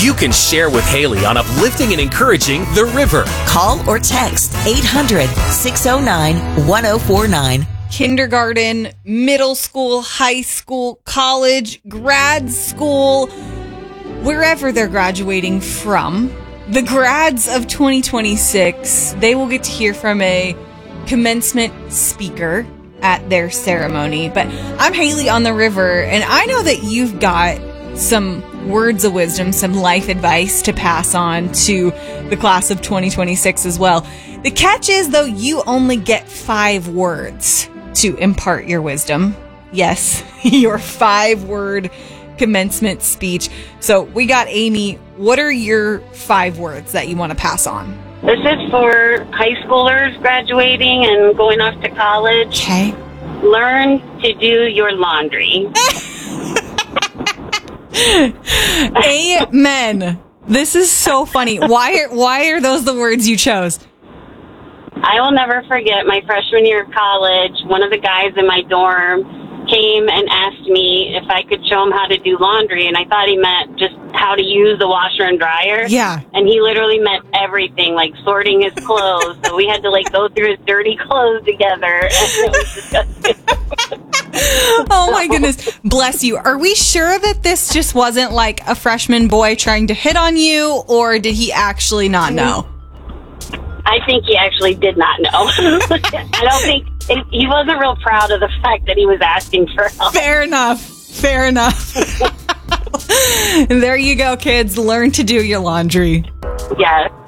You can share with Haley on uplifting and encouraging the river. Call or text 800-609-1049. Kindergarten, middle school, high school, college, grad school, wherever they're graduating from. The grads of 2026, they will get to hear from a commencement speaker at their ceremony. But I'm Haley on the river, and I know that you've got some words of wisdom, some life advice to pass on to the class of 2026 as well. The catch is, though, you only get 5 words to impart your wisdom. Yes, your 5-word commencement speech. So we got Amy. What are your 5 words that you want to pass on? This is for high schoolers graduating and going off to college. Okay. Learn to do your laundry. Amen. This is so funny. Why are those the words you chose? I will never forget my freshman year of college. One of the guys in my dorm came and asked me if I could show him how to do laundry, and I thought he meant just how to use the washer and dryer. Yeah. And he literally meant everything, like sorting his clothes. So we had to go through his dirty clothes together. And it was disgusting. Oh my goodness. Bless you. Are we sure that this just wasn't like a freshman boy trying to hit on you, or did he actually not know? I think he actually did not know. I don't think he wasn't real proud of the fact that he was asking for help. Fair enough. There you go, kids. Learn to do your laundry. Yes.